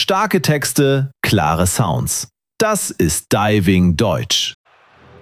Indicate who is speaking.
Speaker 1: Starke Texte, klare Sounds. Das ist Diving Deutsch.